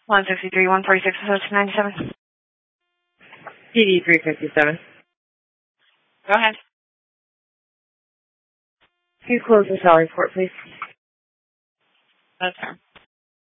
163, 146, 97. PD 357. Go ahead. Can you close the salary report, please? That's her.